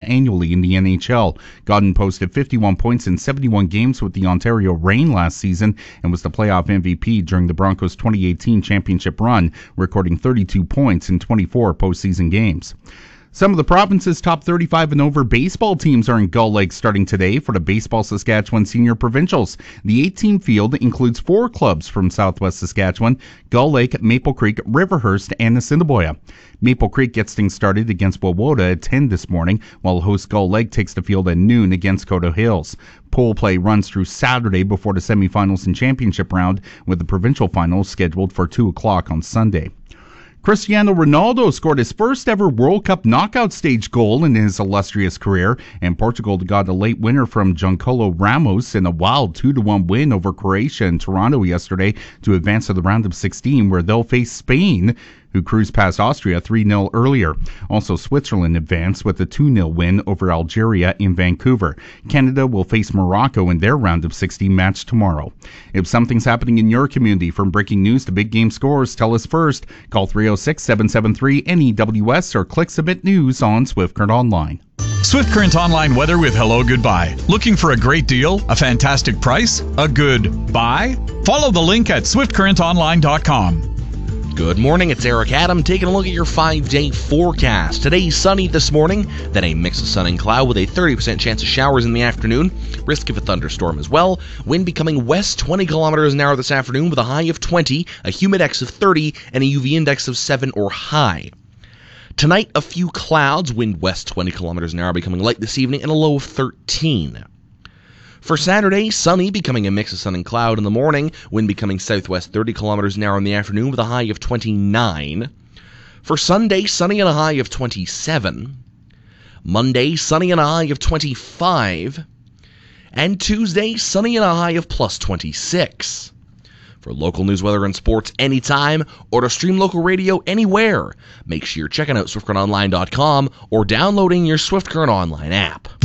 annually in the NHL. Godden posted 51 points in 71 games with the Ontario Reign last season and was the playoff MVP during the Broncos' 2018 championship run, recording 32 points in 24 postseason games. Some of the province's top 35 and over baseball teams are in Gull Lake starting today for the Baseball Saskatchewan Senior Provincials. The 8-team field includes 4 clubs from southwest Saskatchewan: Gull Lake, Maple Creek, Riverhurst, and Assiniboia. Maple Creek gets things started against Wawota at 10 this morning, while host Gull Lake takes the field at noon against Coteau Hills. Pool play runs through Saturday before the semifinals and championship round, with the provincial finals scheduled for 2 o'clock on Sunday. Cristiano Ronaldo scored his first ever World Cup knockout stage goal in his illustrious career, and Portugal got a late winner from Giancarlo Ramos in a wild 2-1 win over Croatia in Toronto yesterday to advance to the round of 16, where they'll face Spain, who cruised past Austria 3-0 earlier. Also, Switzerland advanced with a 2-0 win over Algeria in Vancouver. Canada will face Morocco in their round of 16 match tomorrow. If something's happening in your community, from breaking news to big game scores, tell us first. Call 306-773-NEWS or click Submit News on Swift Current Online. Swift Current Online weather with Hello Goodbye. Looking for a great deal, a fantastic price, a good buy? Follow the link at swiftcurrentonline.com. Good morning, it's Eric Adam taking a look at your 5-day forecast. Today, sunny this morning, then a mix of sun and cloud with a 30% chance of showers in the afternoon. Risk of a thunderstorm as well. Wind becoming west 20 kilometers an hour this afternoon with a high of 20, a humidex of 30, and a UV index of 7 or high. Tonight, a few clouds, wind west 20 kilometers an hour becoming light this evening, and a low of 13. For Saturday, sunny, becoming a mix of sun and cloud in the morning, wind becoming southwest 30 kilometers an hour in the afternoon with a high of 29. For Sunday, sunny and a high of 27. Monday, sunny and a high of 25. And Tuesday, sunny and a high of plus 26. For local news, weather, and sports anytime, or to stream local radio anywhere, make sure you're checking out SwiftCurrentOnline.com or downloading your Swift Current Online app.